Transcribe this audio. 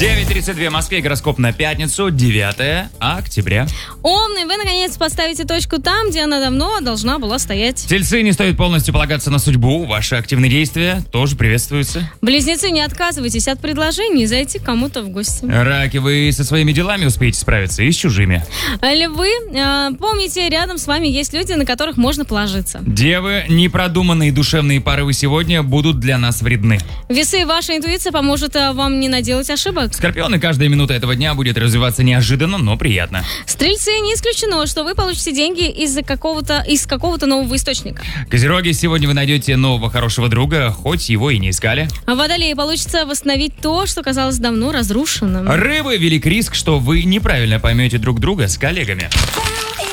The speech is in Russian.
9:32 в Москве, гороскоп на пятницу, 9 октября. Умный, вы наконец поставите точку там, где она давно должна была стоять. Тельцы, не стоит полностью полагаться на судьбу, ваши активные действия тоже приветствуются. Близнецы, не отказывайтесь от предложений зайти к кому-то в гости. Раки, вы со своими делами успеете справиться и с чужими. Львы, помните, рядом с вами есть люди, на которых можно положиться. Девы, непродуманные душевные порывы сегодня будут для нас вредны. Весы, ваша интуиция поможет вам не наделать ошибок. Скорпионы, каждая минута этого дня будет развиваться неожиданно, но приятно. Стрельцы, не исключено, что вы получите деньги из какого-то нового источника. Козероги, сегодня вы найдете нового хорошего друга, хоть его и не искали. Водолеи, получится восстановить то, что казалось давно разрушенным. Рыбы, велик риск, что вы неправильно поймете друг друга с коллегами.